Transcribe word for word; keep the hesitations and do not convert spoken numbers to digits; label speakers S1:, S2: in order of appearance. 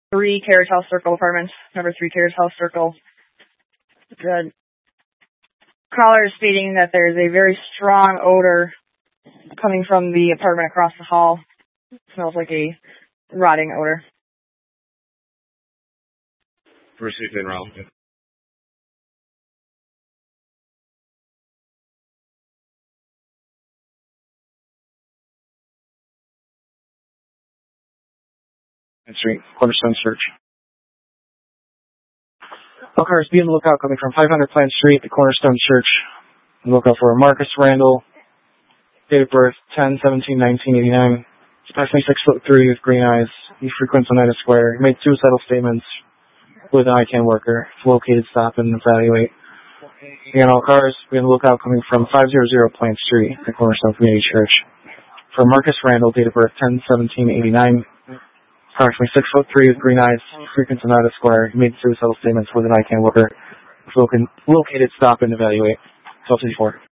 S1: three Carriage House Circle Apartments, number three Carriage House Circle. The caller is stating that there's a very strong odor coming from the apartment across the hall. It smells like a rotting odor.
S2: Received in round. Street, Cornerstone Church. All cars be on the lookout coming from five hundred Plant Street, the Cornerstone Church. Look out for Marcus Randall, date of birth ten seventeen nineteen eighty-nine. He's approximately six foot three with green eyes. He frequents Oneida Square. He made suicidal statements with an I CANN worker. It's located, stop, and evaluate. Again, all cars be on the lookout coming from five hundred Plant Street, the Cornerstone Community Church. For Marcus Randall, date of birth ten seventeen eighty-nine. Approximately six foot three with green eyes, frequents Oneida Square. He made suicidal statements with an I CANN worker. Located, stop, and evaluate. twelve fifty-four.